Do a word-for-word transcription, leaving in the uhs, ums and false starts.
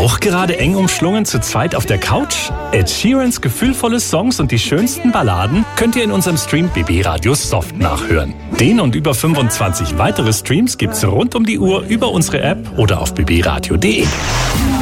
Auch gerade eng umschlungen zu zweit auf der Couch? Ed Sheerans gefühlvolle Songs und die schönsten Balladen könnt ihr in unserem Stream B B Radio Soft nachhören. Den und über fünfundzwanzig weitere Streams gibt's rund um die Uhr über unsere App oder auf b b radio punkt d e.